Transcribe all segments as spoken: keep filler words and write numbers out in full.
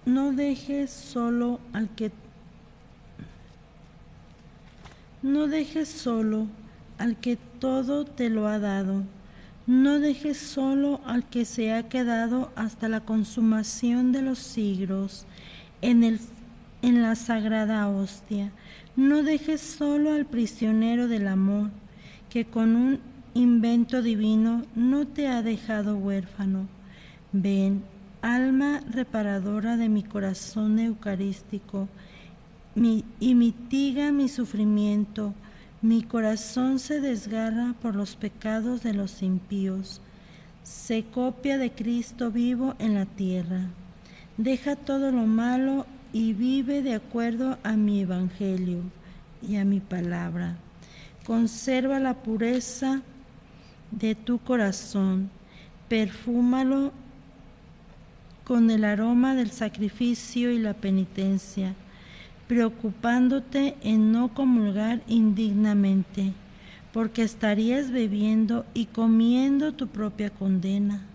no dejes solo al que no dejes solo al que todo te lo ha dado. No dejes solo al que se ha quedado hasta la consumación de los siglos en, el, en la sagrada hostia. No dejes solo al prisionero del amor, que con un invento divino no te ha dejado huérfano. Ven, alma reparadora de mi corazón eucarístico, mi, y mitiga mi sufrimiento. Mi corazón se desgarra por los pecados de los impíos. Se copia de Cristo vivo en la tierra. Deja todo lo malo y vive de acuerdo a mi evangelio y a mi palabra. Conserva la pureza de tu corazón. Perfúmalo con el aroma del sacrificio y la penitencia, preocupándote en no comulgar indignamente, porque estarías bebiendo y comiendo tu propia condena.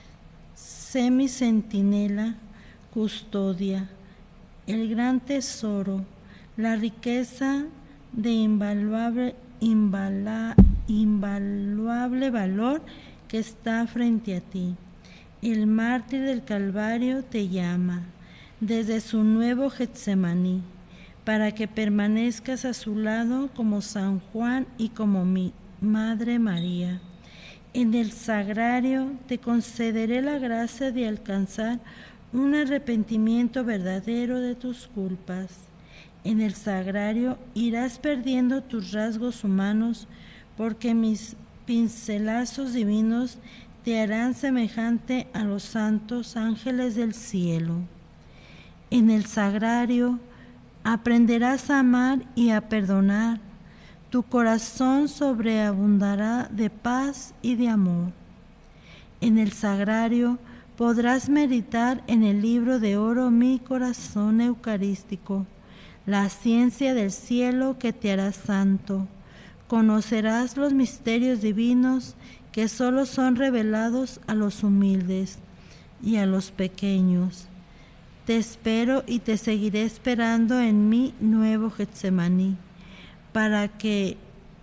Sé mi centinela, custodia, el gran tesoro, la riqueza de invaluable, invala, invaluable valor que está frente a ti. El mártir del Calvario te llama desde su nuevo Getsemaní, para que permanezcas a su lado como San Juan y como mi Madre María. En el sagrario te concederé la gracia de alcanzar un arrepentimiento verdadero de tus culpas. En el sagrario irás perdiendo tus rasgos humanos, porque mis pincelazos divinos te harán semejante a los santos ángeles del cielo. En el sagrario aprenderás a amar y a perdonar. Tu corazón sobreabundará de paz y de amor. En el sagrario podrás meditar en el libro de oro mi corazón eucarístico, la ciencia del cielo que te hará santo. Conocerás los misterios divinos que solo son revelados a los humildes y a los pequeños. Te espero y te seguiré esperando en mi nuevo Getsemaní, para que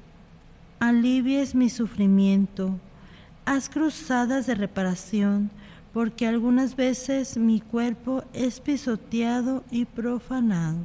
alivies mi sufrimiento. Haz cruzadas de reparación, porque algunas veces mi cuerpo es pisoteado y profanado.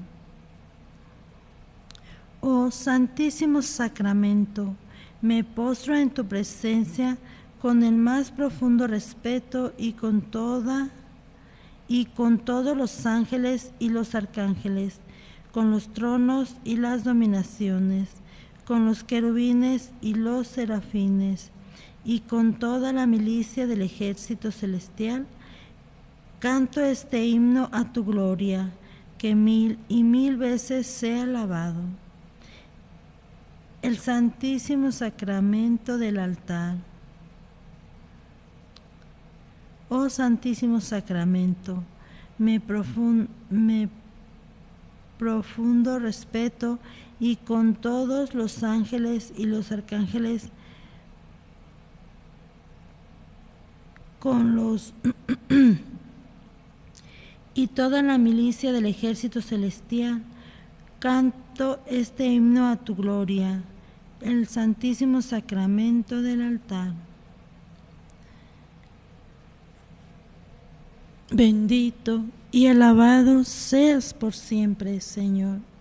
Oh Santísimo Sacramento, me postro en tu presencia con el más profundo respeto y con toda y con todos los ángeles y los arcángeles, con los tronos y las dominaciones, con los querubines y los serafines, y con toda la milicia del ejército celestial, canto este himno a tu gloria, que mil y mil veces sea alabado. El Santísimo Sacramento del altar. Oh Santísimo Sacramento, me, profun, me profundo respeto y con todos los ángeles y los arcángeles, con los y toda la milicia del ejército celestial, canto este himno a tu gloria, el Santísimo Sacramento del altar. Bendito y alabado seas por siempre, Señor.